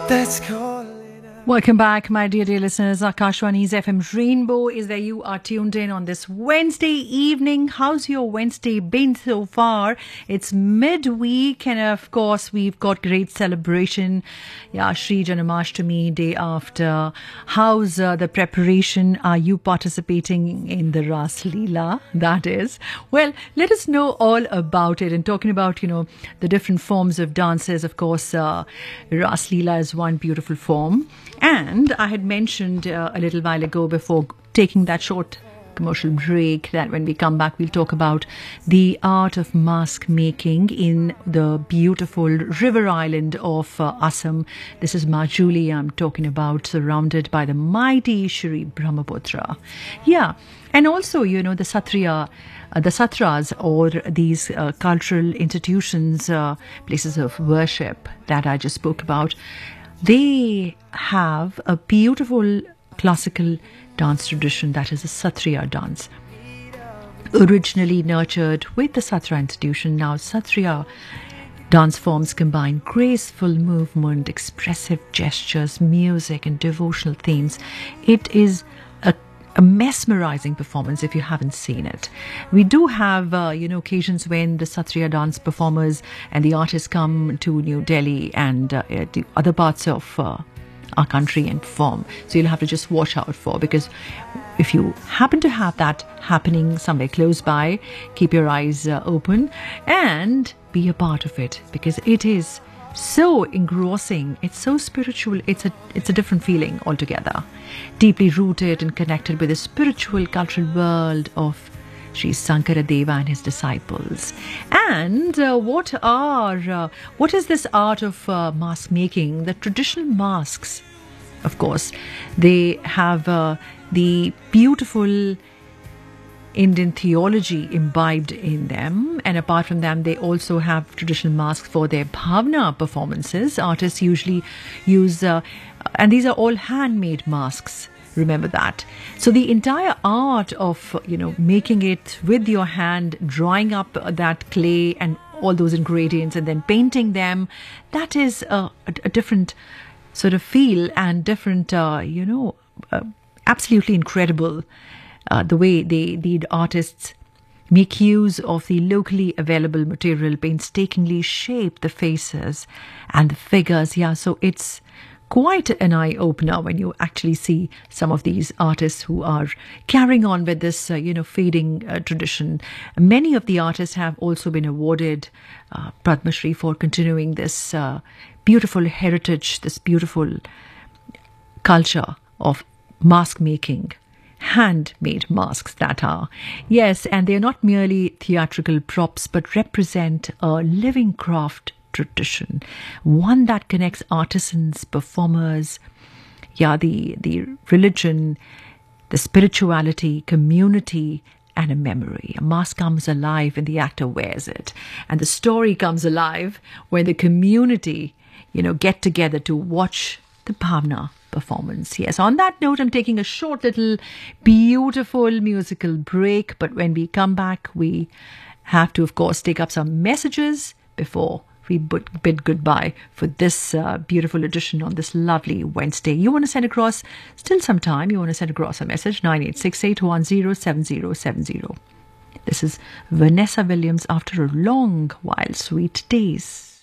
Let's call it a Welcome back, my dear listeners. Akashwani's FM Rainbow is where you are tuned in on this Wednesday evening. How's your Wednesday been so far? It's midweek, and of course, we've got great celebration. Yeah, Sri Janamashtami, day after. How's the preparation? Are you participating in the Ras Leela? That is. Well, let us know all about it. And talking about, the different forms of dances, of course, Ras Leela is one beautiful form. And I had mentioned a little while ago before taking that short commercial break that when we come back, we'll talk about the art of mask making in the beautiful river island of Assam. This is Majuli I'm talking about, surrounded by the mighty Shri Brahmaputra. Yeah, and also, the Satriya, the Satras, or these cultural institutions, places of worship that I just spoke about, they have a beautiful classical dance tradition that is a Satriya dance. Originally nurtured with the Satra institution, now Satriya dance forms combine graceful movement, expressive gestures, music, and devotional themes. It is a mesmerizing performance if you haven't seen it. We do have, occasions when the Satriya dance performers and the artists come to New Delhi and the other parts of our country and perform. So you'll have to just watch out for, because if you happen to have that happening somewhere close by, keep your eyes open and be a part of it, because it is so engrossing, it's so spiritual, it's a different feeling altogether, deeply rooted and connected with the spiritual cultural world of Sri Sankaradeva and his disciples. And what is this art of mask making? The traditional masks, of course, they have the beautiful Indian theology imbibed in them, and apart from them, they also have traditional masks for their bhavna performances. Artists usually use, and these are all handmade masks. Remember that. So the entire art of making it with your hand, drawing up that clay and all those ingredients, and then painting them, that is a different sort of feel and different, absolutely incredible. The way the artists make use of the locally available material, painstakingly shape the faces and the figures. Yeah, so it's quite an eye-opener when you actually see some of these artists who are carrying on with this, fading tradition. Many of the artists have also been awarded Padma Shri for continuing this beautiful heritage, this beautiful culture of mask making. Handmade masks that are. Yes, and they're not merely theatrical props, but represent a living craft tradition, one that connects artisans, performers, the religion, the spirituality, community, and a memory. A mask comes alive when the actor wears it, and the story comes alive when the community, get together to watch the bhavna performance. Yes, on that note, I'm taking a short little beautiful musical break, but when we come back, we have to, of course, take up some messages before we bid goodbye for this beautiful edition on this lovely Wednesday. You want to send across, still some time, you want to send across a message, 9868107070. This is Vanessa Williams, After a Long While, Sweet Days.